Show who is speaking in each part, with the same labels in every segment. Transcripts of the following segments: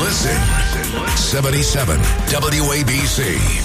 Speaker 1: Listen. 77 WABC.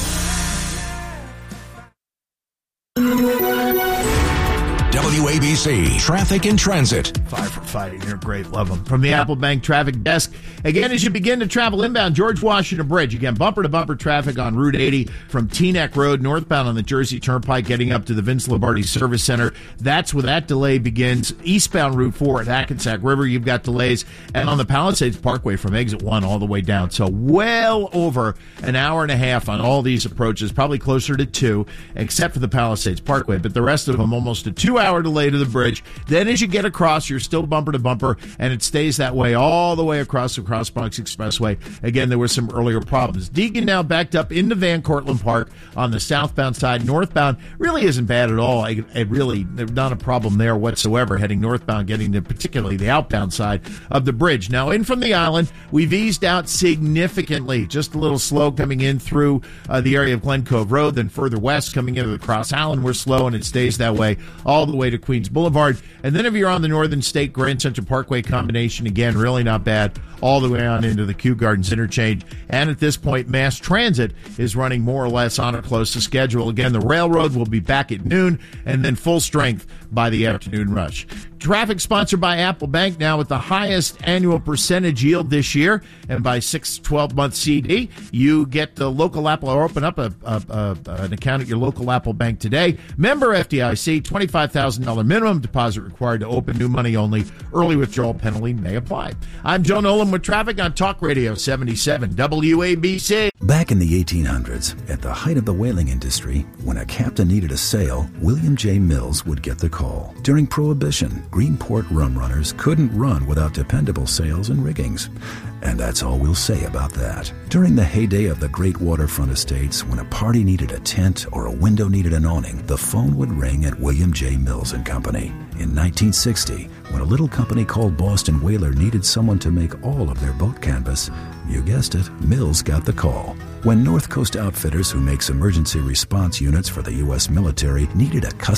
Speaker 1: WABC Traffic and Transit.
Speaker 2: 5 for fighting. You're great. Love them. From the Apple Bank Traffic Desk. Again, as you begin to travel inbound, George Washington Bridge. Again, bumper-to-bumper traffic on Route 80 from Teaneck Road northbound on the Jersey Turnpike getting up to the Vince Lombardi Service Center. That's where that delay begins. Eastbound Route 4 at Hackensack River, you've got delays. And on the Palisades Parkway from Exit 1 all the way down. So well over an hour and a half on all these approaches, probably closer to 2, except for the Palisades Parkway. But the rest of them, almost a 2-hour delay to the bridge. Then as you get across, you're still bumper to bumper, and it stays that way all the way across the Cross Bronx Expressway. Again, there were some earlier problems. Deegan now backed up into Van Cortlandt Park on the southbound side. Northbound really isn't bad at all. It really, there's not a problem there whatsoever heading northbound, getting to particularly the outbound side of the bridge. Now, in from the island, we've eased out significantly. Just a little slow coming in through the area of Glen Cove Road, then further west coming into the Cross Island, we're slow, and it stays that way all the way to Queens Boulevard. And then if you're on the Northern State Grand Central Parkway combination, again, really not bad, all the way on into the Kew Gardens interchange. And at this point, mass transit is running more or less on or close to schedule. Again, the railroad will be back at noon and then full strength by the afternoon rush. Traffic sponsored by Apple Bank, now with the highest annual percentage yield this year. And by 6 to 12-month CD, you get the local Apple, or open up an account at your local Apple Bank today. Member FDIC, $25,000 minimum deposit required to open, new money only. Early withdrawal penalty may apply. I'm Joe Nolan with traffic on Talk Radio 77 WABC.
Speaker 3: Back in the 1800s, at the height of the whaling industry, when a captain needed a sail, William J. Mills would get the call. During Prohibition, Greenport rum runners couldn't run without dependable sails and riggings. And that's all we'll say about that. During the heyday of the great waterfront estates, when a party needed a tent or a window needed an awning, the phone would ring at William J. Mills & Company. In 1960, when a little company called Boston Whaler needed someone to make all of their boat canvas, you guessed it, Mills got the call. When North Coast Outfitters, who makes emergency response units for the U.S. military, needed a custom